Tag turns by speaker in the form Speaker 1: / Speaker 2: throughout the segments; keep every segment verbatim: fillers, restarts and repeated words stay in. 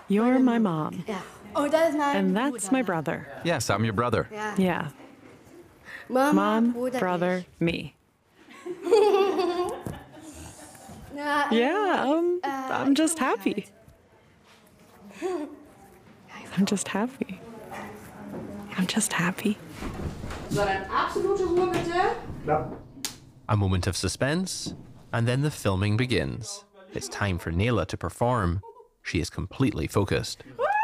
Speaker 1: You're my mom.
Speaker 2: Ja. Und das ist mein
Speaker 1: And that's
Speaker 2: Bruder.
Speaker 1: my brother.
Speaker 3: Yes, I'm your brother.
Speaker 2: Ja.
Speaker 1: Yeah.
Speaker 2: Mama,
Speaker 1: Mom,
Speaker 2: Bruder,
Speaker 1: brother, me.
Speaker 2: Na,
Speaker 1: Yeah, um,
Speaker 2: äh,
Speaker 1: I'm just happy. I'm just happy. I'm just happy.
Speaker 4: So, dann absolute Ruhe bitte.
Speaker 5: A moment of suspense, and then the filming begins. It's time for Nayla to perform. She is completely focused.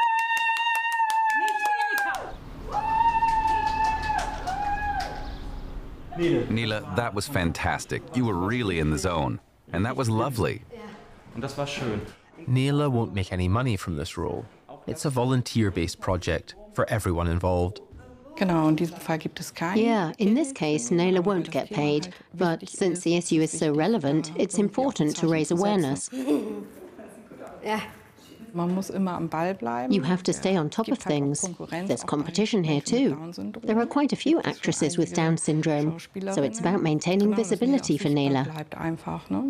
Speaker 3: Neela, that was fantastic. You were really in the zone. And that was lovely.
Speaker 6: Und das war schön.
Speaker 5: Nayla won't make any money from this role. It's a volunteer-based project for everyone involved.
Speaker 7: Genau, in diesem Fall gibt es keinen.
Speaker 8: Yeah, in this case, Nayla won't get paid. But since the issue is so relevant, it's important to raise awareness.
Speaker 2: Ja.
Speaker 7: Man muss immer am Ball bleiben.
Speaker 8: You have to stay on top of things. There's competition here too. There are quite a few actresses with Down syndrome, so it's about maintaining visibility for Nayla.
Speaker 7: Bleibt einfach, ne?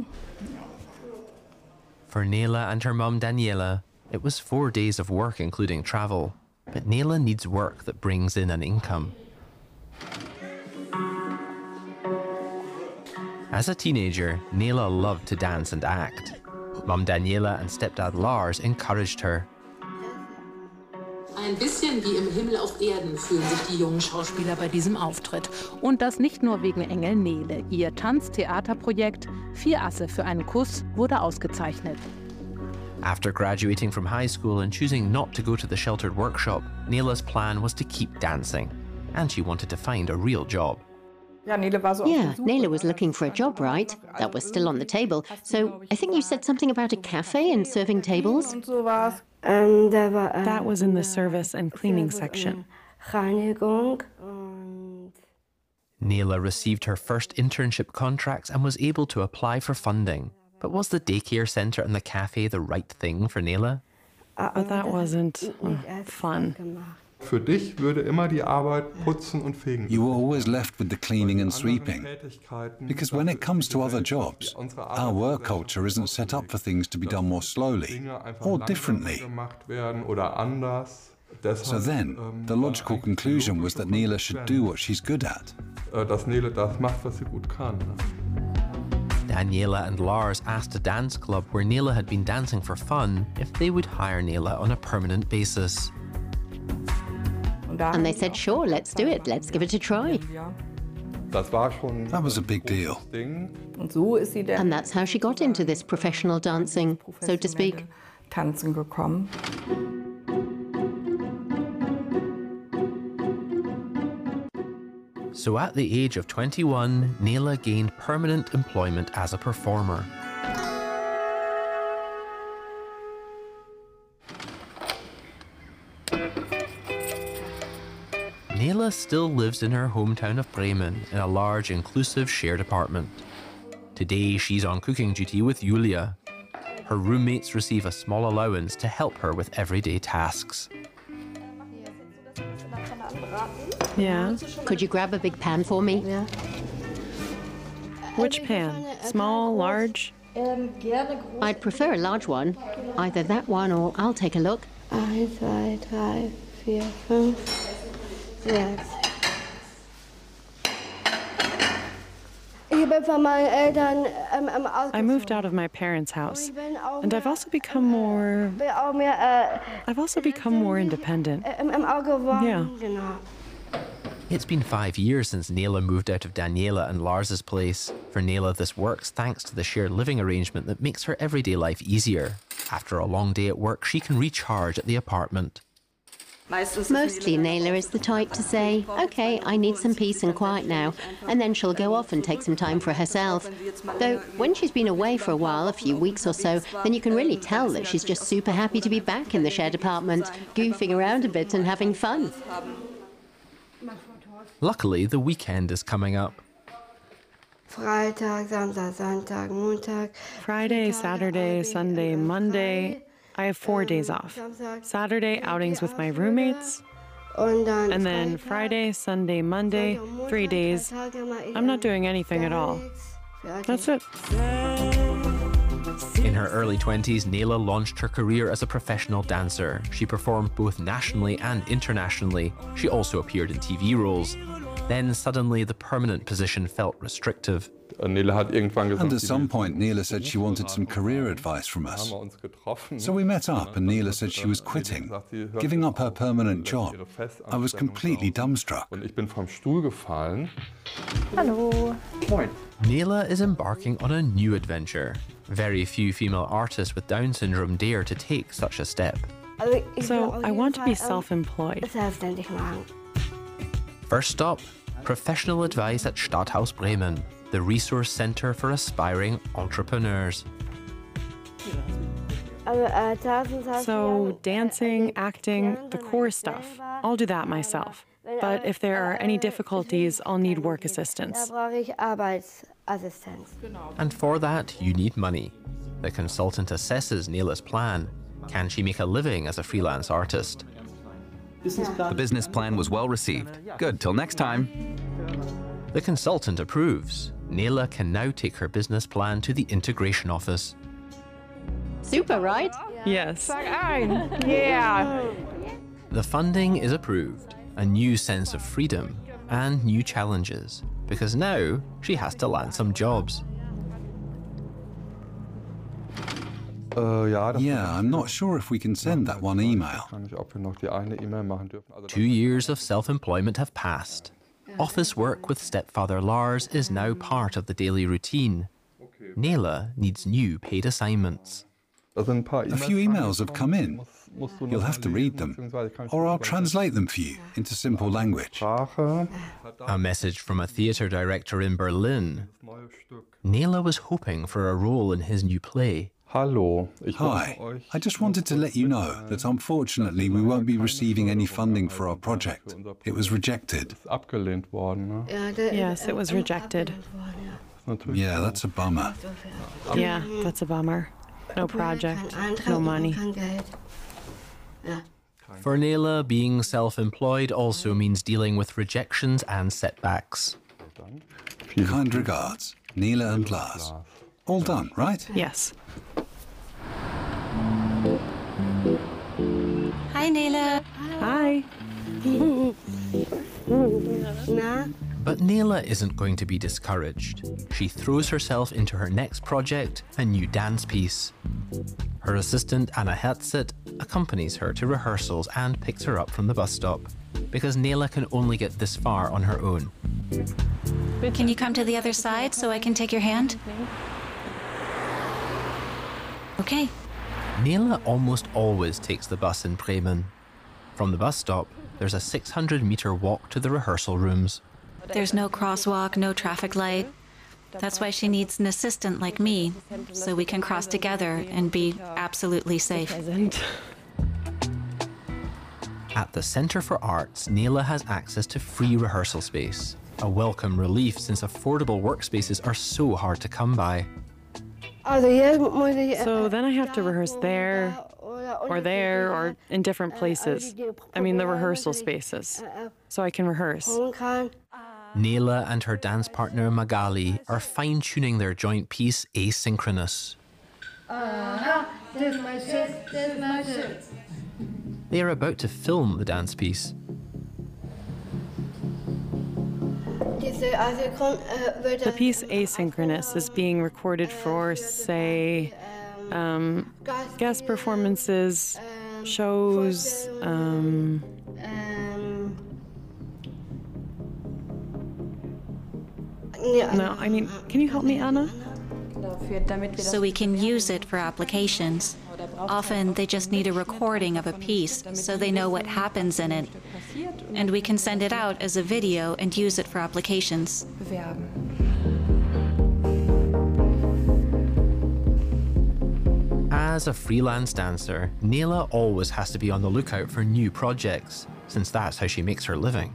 Speaker 5: For Nayla and her mum Daniela, it was four days of work including travel. But Nayla needs work that brings in an income. As a teenager, Nayla loved to dance and act. Mum Daniela and stepdad Lars encouraged her.
Speaker 4: Ein bisschen wie im Himmel auf Erden fühlen sich die jungen Schauspieler bei diesem Auftritt.
Speaker 9: Und das nicht nur wegen Engel Nele. Ihr Tanztheaterprojekt Vier Asse für einen Kuss wurde ausgezeichnet.
Speaker 5: After graduating from high school and choosing not to go to the sheltered workshop, Nayla's plan was to keep dancing. And she wanted to find a real job.
Speaker 7: Ja, Nele war so auf
Speaker 8: Yeah,
Speaker 7: der Suche.
Speaker 8: Nayla was looking for a job, right? That was still on the table. So I think you said something about a cafe and serving tables?
Speaker 7: Und sowas.
Speaker 2: Ähm, da war, äh,
Speaker 1: That was in the service and cleaning section.
Speaker 2: Reinigung und
Speaker 5: Nayla received her first internship contracts and was able to apply for funding. But was the daycare centre and the cafe the right thing for Nayla?
Speaker 1: But that wasn't uh, fun.
Speaker 10: Für dich würde immer die Arbeit putzen und fegen.
Speaker 11: You were always left with the cleaning and sweeping. Because when it comes to other jobs, our work culture isn't set up for things to be done more slowly or differently. So then, the logical conclusion was that Nayla should do what she's good at.
Speaker 10: Dass Nele das macht, was sie gut kann.
Speaker 5: Daniela and Lars asked a dance club where Nayla had been dancing for fun if they would hire Nayla on a permanent basis.
Speaker 8: And they said, sure, let's do it. Let's give it a try.
Speaker 10: Das war schon
Speaker 11: That was a big deal.
Speaker 7: Und so ist sie dann
Speaker 8: And that's how she got into this professional dancing, so to speak.
Speaker 7: Tanzen gekommen.
Speaker 5: So at the age of twenty-one, Nayla gained permanent employment as a performer. Nayla still lives in her hometown of Bremen in a large, inclusive shared apartment. Today, she's on cooking duty with Julia. Her roommates receive a small allowance to help her with everyday tasks.
Speaker 1: Yeah.
Speaker 8: Could you grab a big pan for me?
Speaker 2: ja.
Speaker 1: Which pan? Small, large?
Speaker 2: Ähm, gerne groß.
Speaker 8: I'd prefer a large one. Either that one or I'll take a look.
Speaker 2: Eins, zwei, drei, vier, fünf, sechs. Ich bin von meinen Eltern ähm, ähm,
Speaker 1: I moved out of my parents' house, and I've also become more.
Speaker 2: bin auch mehr äh,
Speaker 1: I've also become more independent.
Speaker 2: im, im Auge geworden.
Speaker 1: Yeah.
Speaker 2: Genau.
Speaker 5: It's been five years since Nayla moved out of Daniela and Lars's place. For Nayla, this works thanks to the shared living arrangement that makes her everyday life easier. After a long day at work, she can recharge at the apartment.
Speaker 8: Mostly, Nayla is the type to say, OK, I need some peace and quiet now, and then she'll go off and take some time for herself. Though, when she's been away for a while, a few weeks or so, then you can really tell that she's just super happy to be back in the shared apartment, goofing around a bit and having fun.
Speaker 5: Luckily, the weekend is coming up.
Speaker 2: Freitag, Samstag, Sonntag, Montag.
Speaker 1: Friday, Saturday, Sunday, Monday. I have four days off. Saturday, outings with my roommates.
Speaker 2: Und dann
Speaker 1: And then Friday, Sunday, Monday, three days. I'm not doing anything at all. That's it.
Speaker 5: In her early twenties, Nele launched her career as a professional dancer. She performed both nationally and internationally. She also appeared in T V roles. Then suddenly the permanent position felt restrictive.
Speaker 10: And
Speaker 11: at some point, Nele said she wanted some career advice from us. So we met up and Nele said she was quitting, giving up her permanent job. I was completely dumbstruck.
Speaker 7: Hallo.
Speaker 5: Nele is embarking on a new adventure. Very few female artists with Down syndrome dare to take such a step.
Speaker 1: So I want to be self-employed.
Speaker 5: First stop, professional advice at Stadthaus Bremen, the resource center for aspiring entrepreneurs.
Speaker 1: So dancing, acting, the core stuff, I'll do that myself. But if there are any difficulties, I'll need work assistance.
Speaker 5: And for that, you need money. The consultant assesses Nele's plan. Can she make a living as a freelance artist?
Speaker 3: The business plan was well received. Good, till next time.
Speaker 5: The consultant approves. Nele can now take her business plan to the integration office.
Speaker 8: Super, right?
Speaker 1: Yes.
Speaker 7: Yeah.
Speaker 5: The funding is approved. A new sense of freedom and new challenges, because now she has to land some jobs.
Speaker 11: Yeah, I'm not sure if we can send that one email.
Speaker 5: Two years of self-employment have passed. Office work with stepfather Lars is now part of the daily routine. Nele needs new paid assignments.
Speaker 11: A few emails have come in. You'll have to read them, or I'll translate them for you into simple language.
Speaker 5: A message from a theatre director in Berlin. Nele was hoping for a role in his new play.
Speaker 11: Hi, I just wanted to let you know that unfortunately we won't be receiving any funding for our project. It was rejected.
Speaker 1: Yes, it was rejected.
Speaker 11: Yeah, that's a bummer.
Speaker 1: Yeah, that's a bummer. No project, no money.
Speaker 5: For Nele, being self-employed also means dealing with rejections and setbacks.
Speaker 11: Kind regards, Nele and Lars. All done, right?
Speaker 1: Yes.
Speaker 6: Hi, Nele.
Speaker 1: Hi.
Speaker 5: But Nele isn't going to be discouraged. She throws herself into her next project, a new dance piece. Her assistant, Anna Herzit, accompanies her to rehearsals and picks her up from the bus stop, because Nele can only get this far on her own.
Speaker 6: Can you come to the other side so I can take your hand? Okay.
Speaker 5: Nele almost always takes the bus in Bremen. From the bus stop, there's a six hundred meter walk to the rehearsal rooms.
Speaker 6: There's no crosswalk, no traffic light. That's why she needs an assistant like me, so we can cross together and be absolutely safe.
Speaker 5: At the Centre for Arts, Nele has access to free rehearsal space, a welcome relief since affordable workspaces are so hard to come by.
Speaker 1: So then I have to rehearse there, or there, or in different places. I mean, the rehearsal spaces, so I can rehearse.
Speaker 5: Nele and her dance partner Magali are fine-tuning their joint piece Asynchronous. They are about to film the dance piece.
Speaker 1: The piece Asynchronous is being recorded for, say, um, guest performances, shows, um... No, I mean, can you help me, Anna?
Speaker 6: So we can use it for applications. Often they just need a recording of a piece so they know what happens in it. And we can send it out as a video and use it for applications.
Speaker 5: As a freelance dancer, Nele always has to be on the lookout for new projects, since that's how she makes her living.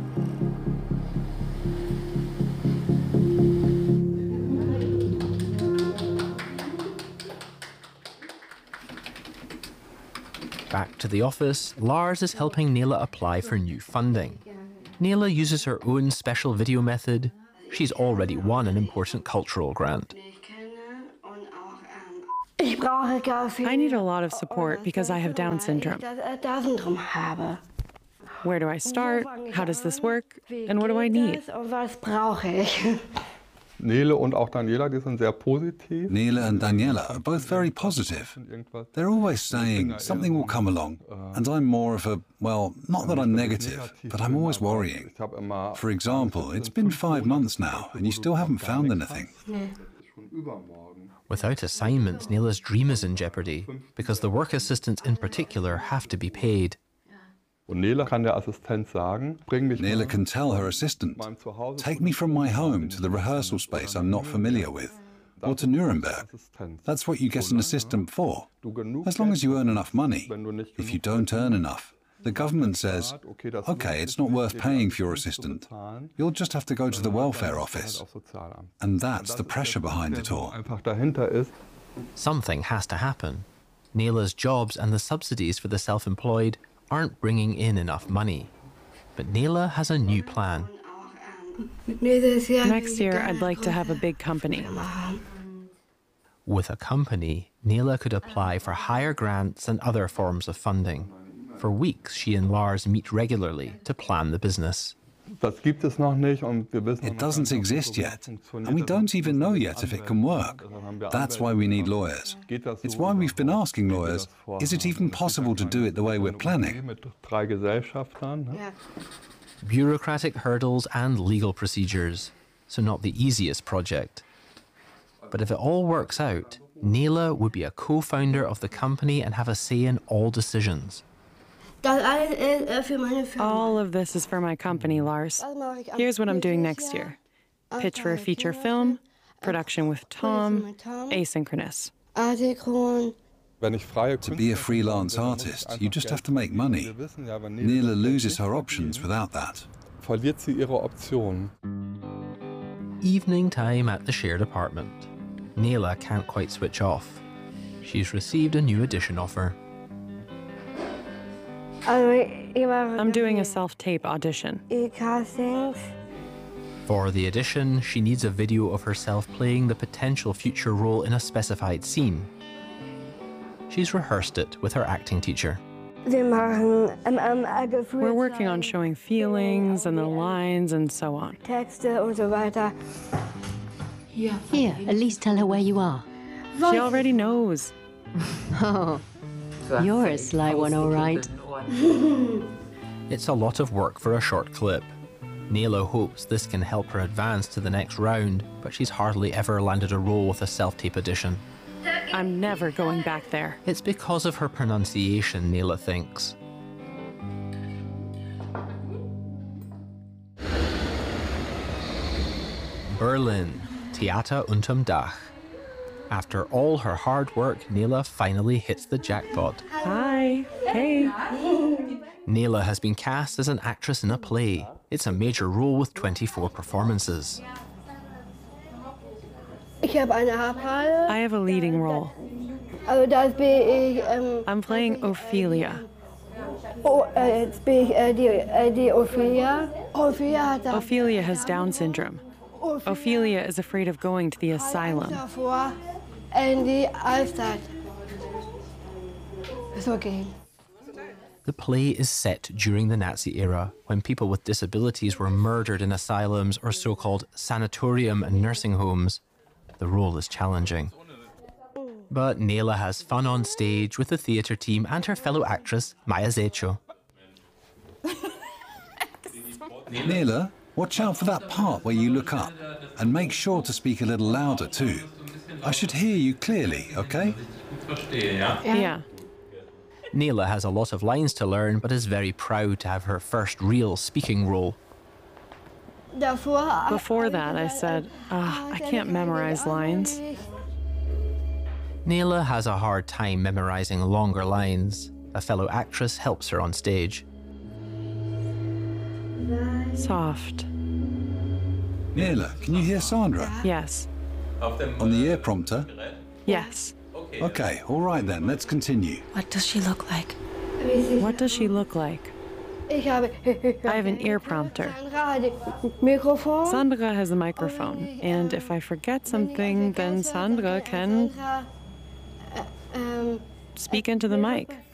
Speaker 5: Back to the office, Lars is helping Nele apply for new funding. Nele uses her own special video method. She's already won an important cultural grant.
Speaker 1: I need a lot of support because I have Down syndrome. Where do I start? How does this work? And what do I need?
Speaker 10: Nele und auch Daniela, die sind sehr positiv.
Speaker 11: Nele and Daniela are both very positive. They're always saying something will come along. And I'm more of a, well, not that I'm negative, but I'm always worrying. For example, it's been five months now, and you still haven't found anything.
Speaker 5: Without assignments, Nele's dream is in jeopardy, because the work assistants in particular have to be paid.
Speaker 10: Nele kann der Assistent sagen, bring mich
Speaker 11: Nele can tell her assistant, take me from my home to the rehearsal space I'm not familiar with, or to Nuremberg. That's what you get an assistant for, as long as you earn enough money. If you don't earn enough, the government says, okay, it's not worth paying for your assistant. You'll just have to go to the welfare office. And that's the pressure behind it all.
Speaker 5: Something has to happen. Nele's jobs and the subsidies for the self-employed aren't bringing in enough money. But Nele has a new plan.
Speaker 1: Next year, I'd like to have a big company.
Speaker 5: With a company, Nele could apply for higher grants and other forms of funding. For weeks, she and Lars meet regularly to plan the business.
Speaker 11: It doesn't exist yet, and we don't even know yet if it can work. That's why we need lawyers. It's why we've been asking lawyers, is it even possible to do it the way we're planning?
Speaker 5: Bureaucratic hurdles and legal procedures, so not the easiest project. But if it all works out, Nele would be a co-founder of the company and have a say in all decisions.
Speaker 1: All of this is for my company, Lars. Here's what I'm doing next year. Pitch for a feature film, production with Tom, asynchronous.
Speaker 11: To be a freelance artist, you just have to make money. Nele loses her options without that.
Speaker 5: Evening time at the shared apartment. Nele can't quite switch off. She's received a new audition offer.
Speaker 1: I'm doing a self-tape audition.
Speaker 5: For the audition, she needs a video of herself playing the potential future role in a specified scene. She's rehearsed it with her acting teacher.
Speaker 1: We're working on showing feelings and the lines and so on.
Speaker 8: Here, at least tell her where you are.
Speaker 1: She already knows.
Speaker 8: Oh, you're a sly one, all right.
Speaker 5: It's a lot of work for a short clip. Nele hopes this can help her advance to the next round, but she's hardly ever landed a role with a self-tape audition.
Speaker 1: I'm never going back there.
Speaker 5: It's because of her pronunciation, Nele thinks. Berlin, Theater unterm Dach. After all her hard work, Nele finally hits the jackpot.
Speaker 1: Hi. Hey.
Speaker 5: Nele has been cast as an actress in a play. It's a major role with twenty-four performances.
Speaker 1: I have a leading role. I'm playing Ophelia. Ophelia has Down syndrome. Ophelia is afraid of going to the asylum.
Speaker 5: The play is set during the Nazi era, when people with disabilities were murdered in asylums or so-called sanatorium and nursing homes. The role is challenging. But Nele has fun on stage with the theatre team and her fellow actress, Maya Zecho.
Speaker 11: Nele, watch out for that part where you look up, and make sure to speak a little louder too. I should hear you clearly, okay?
Speaker 1: Yeah.
Speaker 5: Nele has a lot of lines to learn, but is very proud to have her first real speaking role.
Speaker 1: Before that, I said, oh, I can't memorize lines.
Speaker 5: Nele has a hard time memorizing longer lines. A fellow actress helps her on stage.
Speaker 1: Soft.
Speaker 11: Nele, can you hear Sandra?
Speaker 1: Yes.
Speaker 11: On the ear prompter?
Speaker 1: Yes.
Speaker 11: Okay, all right then, let's continue.
Speaker 6: What does she look like?
Speaker 1: What does she look like? I have an ear prompter. Sandra has a microphone, and if I forget something, then Sandra can... Speak into the mic.